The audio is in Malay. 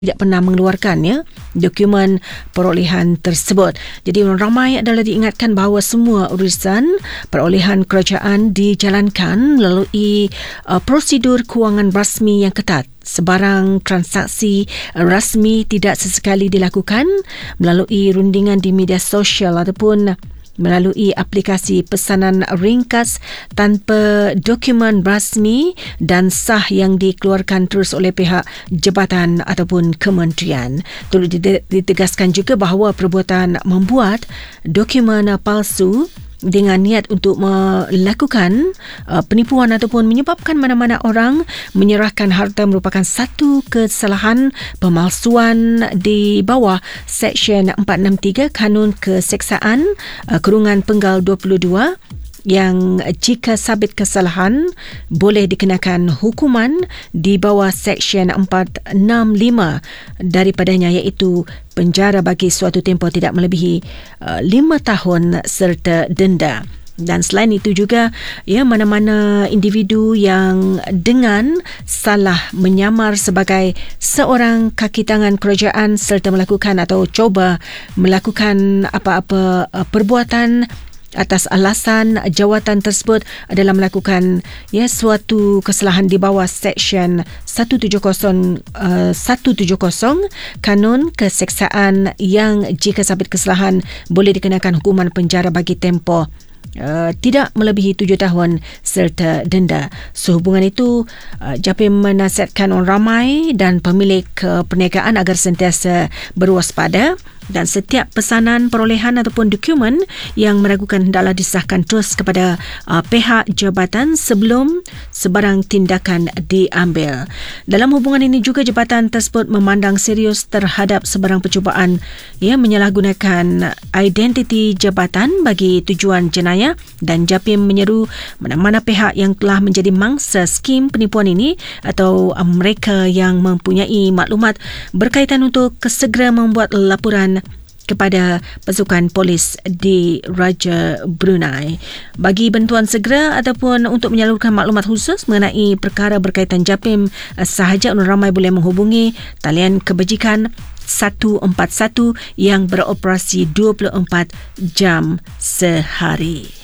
tidak pernah mengeluarkan dokumen perolehan tersebut. Jadi orang ramai adalah diingatkan bahawa semua urusan perolehan kerajaan dijalankan melalui prosedur kewangan rasmi yang ketat. Sebarang transaksi rasmi tidak sesekali dilakukan melalui rundingan di media sosial ataupun melalui aplikasi pesanan ringkas tanpa dokumen rasmi dan sah yang dikeluarkan terus oleh pihak jabatan ataupun kementerian. Perlu ditegaskan juga bahawa perbuatan membuat dokumen palsu dengan niat untuk melakukan penipuan ataupun menyebabkan mana-mana orang menyerahkan harta merupakan satu kesalahan pemalsuan di bawah Seksyen 463 Kanun Keseksaan Kurungan Penggal 22 yang jika sabit kesalahan boleh dikenakan hukuman di bawah Seksyen 465 daripadanya, iaitu penjara bagi suatu tempoh tidak melebihi 5 tahun serta denda. Dan selain itu juga mana-mana individu yang dengan salah menyamar sebagai seorang kaki tangan kerajaan serta melakukan atau cuba melakukan apa-apa perbuatan atas alasan jawatan tersebut adalah melakukan suatu kesalahan di bawah Seksyen 170 Kanun Keseksaan yang jika sabit kesalahan boleh dikenakan hukuman penjara bagi tempoh tidak melebihi 7 tahun serta denda. Sehubungan itu, JAPIM menasihatkan orang ramai dan pemilik perniagaan agar sentiasa berwaspada dan setiap pesanan perolehan ataupun dokumen yang meragukan hendaklah disahkan terus kepada pihak jabatan sebelum sebarang tindakan diambil. Dalam hubungan ini juga jabatan tersebut memandang serius terhadap sebarang percubaan menyalahgunakan identiti jabatan bagi tujuan jenayah, dan JAPIM menyeru mana-mana pihak yang telah menjadi mangsa skim penipuan ini atau mereka yang mempunyai maklumat berkaitan untuk segera membuat laporan kepada pasukan polis di Raja Brunei. Bagi bantuan segera ataupun untuk menyalurkan maklumat khusus mengenai perkara berkaitan JAPIM, sahaja orang ramai boleh menghubungi talian kebajikan 141 yang beroperasi 24 jam sehari.